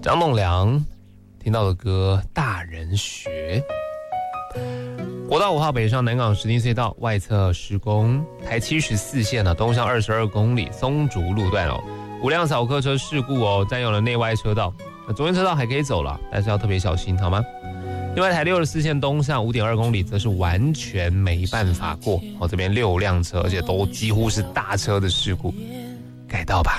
张栋梁听到的歌《大人学》。国道5号北上南港石碇隧道外侧施工，台74线呢东向22公里松竹路段哦，5辆小客车事故哦，占用了内外车道。那左边车道还可以走了，但是要特别小心，好吗？另外，台64线东向5.2公里则是完全没办法过哦，这边6辆车，而且都几乎是大车的事故，改道吧。